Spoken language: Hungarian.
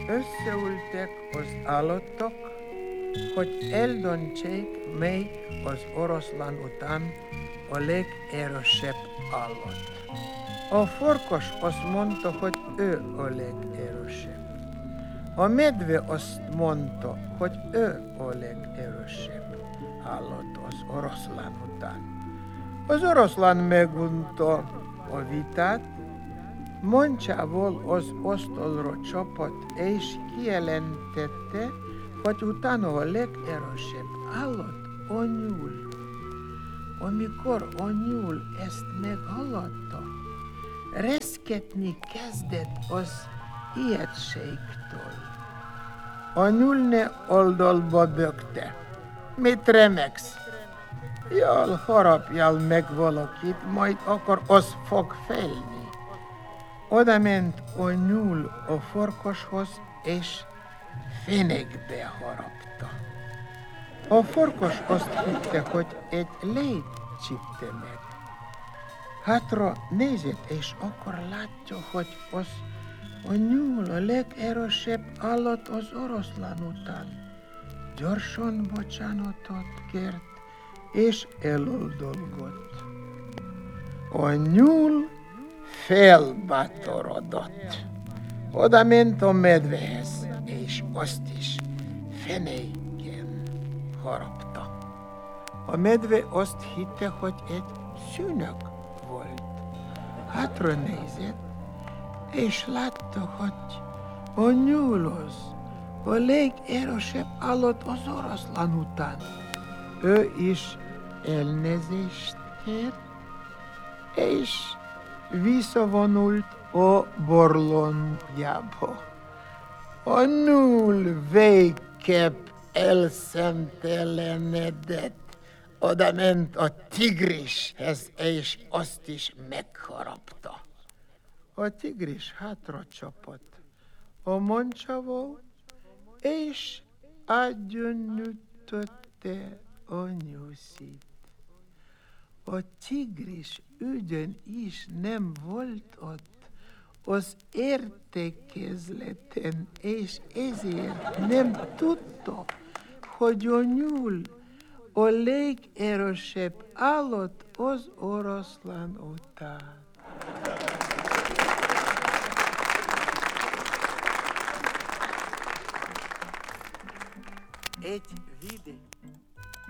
Összeültek az állatok, hogy eldöntsék, melyik az oroszlán után a legerősebb állat. A farkas azt mondta, hogy ő a legerősebb. A medve azt mondta, hogy ő a legerősebb állat az oroszlán után. Az oroszlán megunta a vitát, mancsával az asztalra csapott és kijelentette, hogy utána a legerősebb állat a nyúl. Amikor a nyúl ezt meghallotta, reszketni kezdett az ijegységtől. A nyúl ne oldalba bökte. Mit remegsz? Jól harapjál meg valakit, majd akkor az fog félni. Oda ment a nyúl a farkashoz, és fenekbe harapta. A farkas azt hitte, hogy egy légy csípte meg. Hátra nézett, és akkor látja, hogy az a nyúl a legerősebb állat az oroszlán után. Gyorsan bocsánatot kért, és eloldolgott. A nyúl felbátorodott. Oda ment a medvehez, és azt is fenéken harapta. A medve azt hitte, hogy egy szűnök volt. Hátra nézett, és látta, hogy a nyúl az a legerősebb állat az oroszlán után. Ő is elnézést kért, és visszavonult a borlongjába. A nyúl végképp elszentelenedett. Oda ment a tigrishez, és azt is megharapta. A tigris hátra csapott a mancsával, és átgyönnyűtötte a nyuszit. A tigris ugyanis nem volt ott az értekezleten, és ezért nem tudta, hogy a nyúl a legerősebb állat az oroszlán után. Egy vidék